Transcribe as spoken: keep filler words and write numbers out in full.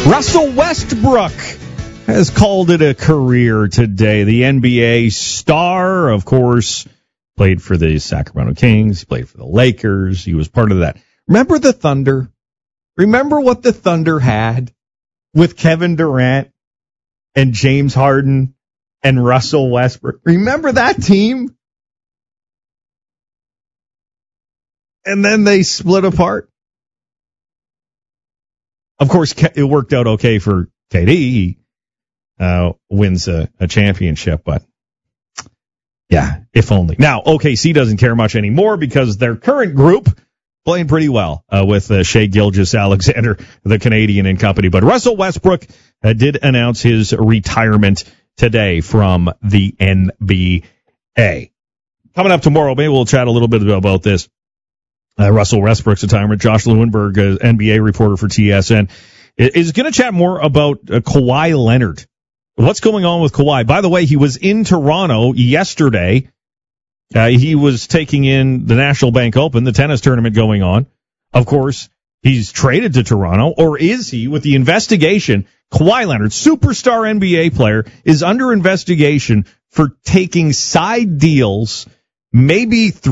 Russell Westbrook has called it a career today. The N B A star, of course, played for the Sacramento Kings. He played for the Lakers. He was part of that. Remember the Thunder? Remember what the Thunder had with Kevin Durant and James Harden and Russell Westbrook? Remember that team? And then they split apart. Of course, it worked out okay for K D. He uh, wins a, a championship, but yeah, if only. Now, O K C doesn't care much anymore because their current group playing pretty well uh, with uh, Shai Gilgeous-Alexander, the Canadian and company. But Russell Westbrook uh, did announce his retirement today from the N B A. Coming up tomorrow, maybe we'll chat a little bit about this. Uh, Russell Westbrook's retirement. Josh Lewenberg, uh, N B A reporter for T S N, is going to chat more about uh, Kawhi Leonard. What's going on with Kawhi? By the way, he was in Toronto yesterday. Uh, he was taking in the National Bank Open, the tennis tournament going on. Of course, he's traded to Toronto, or is he? With the investigation, Kawhi Leonard, superstar N B A player, is under investigation for taking side deals, maybe